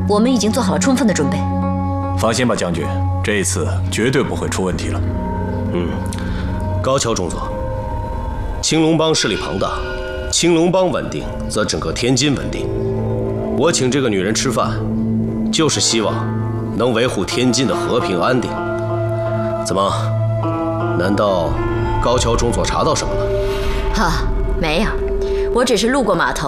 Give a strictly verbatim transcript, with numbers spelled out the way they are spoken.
我们已经做好了充分的准备。 放心吧，将军，这一次绝对不会出问题了。 嗯，高桥中佐，青龙帮势力庞大，青龙帮稳定，则整个天津稳定。我请这个女人吃饭，就是希望能维护天津的和平安定。怎么？难道高桥中佐查到什么了？ 哈，没有，我只是路过码头，